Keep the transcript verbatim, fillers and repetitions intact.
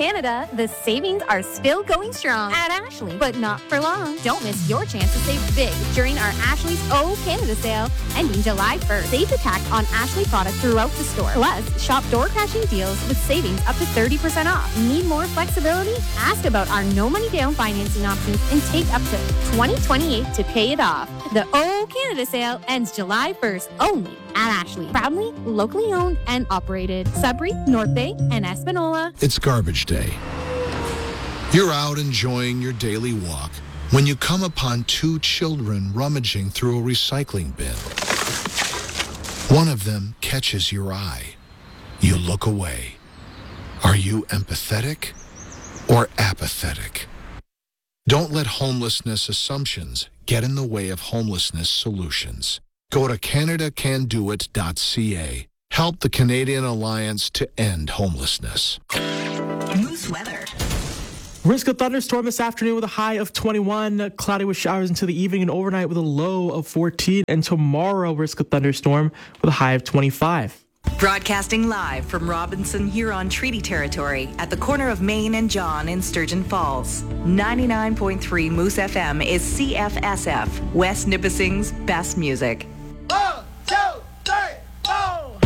Canada, the savings are still going strong at Ashley, but not for long. Don't miss your chance to save big during our Ashley's O Canada sale ending July first. Save the tax on Ashley products throughout the store. Plus, shop door crashing deals with savings up to thirty percent off. Need more flexibility? Ask about our no money down financing options and take up to twenty twenty-eight to pay it off. The O Canada sale ends July first only at Ashley. Proudly, locally owned and operated. Sudbury, North Bay, and Espanola. It's garbage day. You're out enjoying your daily walk when you come upon two children rummaging through a recycling bin. One of them catches your eye. You look away. Are you empathetic or apathetic? Don't let homelessness assumptions get in the way of homelessness solutions. Go to canada can do it dot c a. Help the Canadian Alliance to end homelessness. Moose weather. Risk of thunderstorm this afternoon with a high of twenty-one. Cloudy with showers into the evening and overnight with a low of fourteen. And tomorrow, risk of thunderstorm with a high of twenty-five. Broadcasting live from Robinson Huron Treaty Territory at the corner of Main and John in Sturgeon Falls. ninety-nine point three Moose F M is C F S F, West Nipissing's best music.